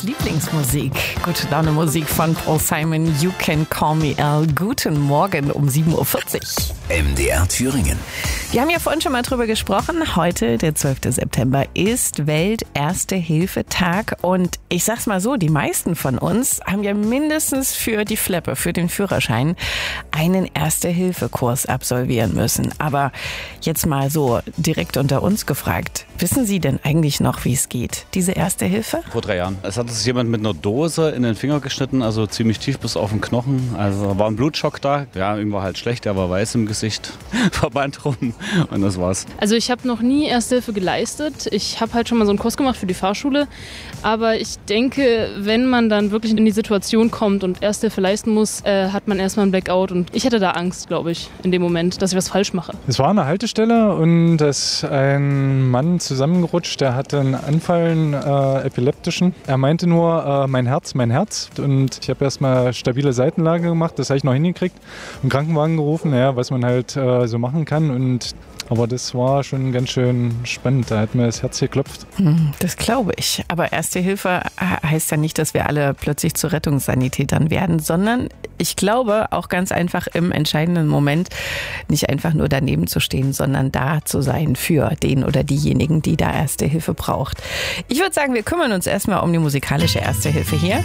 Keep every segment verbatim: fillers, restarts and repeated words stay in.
Lieblingsmusik. Gute Laune Musik von Paul Simon. You Can Call Me Al. Guten Morgen um sieben Uhr vierzig. M D R Thüringen. Wir haben ja vorhin schon mal drüber gesprochen. Heute, der zwölfte September, ist Welt-Erste-Hilfe-Tag. Und ich sag's mal so, die meisten von uns haben ja mindestens für die Fleppe, für den Führerschein, einen Erste-Hilfe-Kurs absolvieren müssen. Aber jetzt mal so direkt unter uns gefragt. Wissen Sie denn eigentlich noch, wie es geht, diese Erste Hilfe? Vor drei Jahren. Es hat sich jemand mit einer Dose in den Finger geschnitten, also ziemlich tief bis auf den Knochen. Also war ein Blutschock da. Ja, ihm war halt schlecht, er war weiß im Gesicht, Verband rum und das war's. Also ich habe noch nie Erste Hilfe geleistet. Ich habe halt schon mal so einen Kurs gemacht für die Fahrschule. Aber ich denke, wenn man dann wirklich in die Situation kommt und Erste Hilfe leisten muss, äh, hat man erstmal einen Blackout. Und ich hätte da Angst, glaube ich, in dem Moment, dass ich was falsch mache. Es war eine Haltestelle und da ist ein Mann zusammengerutscht, der hatte einen Anfall, einen äh, epileptischen. Er meinte nur, äh, mein Herz, mein Herz. Und ich habe erstmal stabile Seitenlage gemacht, das habe ich noch hingekriegt. Einen Krankenwagen gerufen, ja, was man halt äh, so machen kann. Und aber das war schon ganz schön spannend. Da hat mir das Herz geklopft. Hm, das glaube ich. Aber Erste Hilfe heißt ja nicht, dass wir alle plötzlich zu Rettungssanitätern werden, sondern ich glaube auch ganz einfach im entscheidenden Moment nicht einfach nur daneben zu stehen, sondern da zu sein für den oder diejenigen, die da Erste Hilfe braucht. Ich würde sagen, wir kümmern uns erstmal um die musikalische Erste Hilfe hier.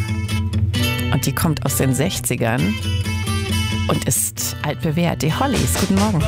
Und die kommt aus den sechzigern und ist altbewährt. Die Hollies. Guten Morgen.